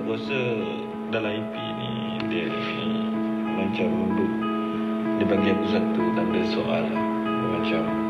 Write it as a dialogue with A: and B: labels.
A: rasa dalam EP ni dia ni macam dia bagi aku satu tanda soal lah. Macam